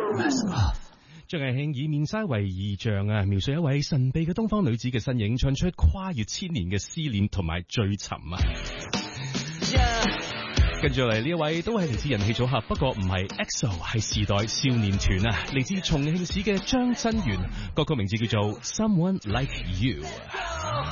張藝興以面紗為意象啊，描述一位神秘嘅東方女子嘅身影，唱出跨越千年嘅思念同埋追尋啊！跟住嚟呢一位都係嚟自人氣組合，不過唔係 EXO， 係時代少年團啊，嚟自重慶市嘅張真源，歌曲名字叫做 Someone Like You。